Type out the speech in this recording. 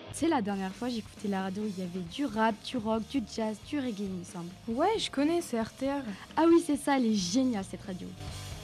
Tu sais, la dernière fois, j'écoutais la radio, il y avait du rap, du rock, du jazz, du reggae, il me semble. Ouais, je connais, c'est RTR. Ah oui, c'est ça, elle est géniale cette radio.